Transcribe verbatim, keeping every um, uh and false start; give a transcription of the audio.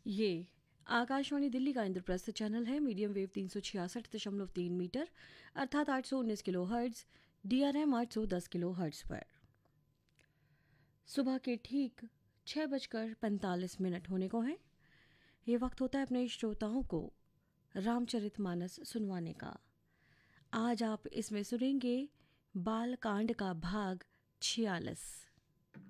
ये आकाशवाणी दिल्ली का इंद्रप्रस्थ चैनल है। मीडियम वेव तीन सौ छियासठ दशमलव तीन मीटर अर्थात आठ सौ उन्नीस kilo hertz, D R M आठ सौ दस किलो हर्ट्ज पर। सुबह के ठीक छः बजकर पैंतालीस मिनट होने को हैं। ये वक्त होता है अपने श्रोताओं को रामचरितमानस सुनवाने का। आज आप इसमें सुनेंगे बाल कांड का भाग छियालीस।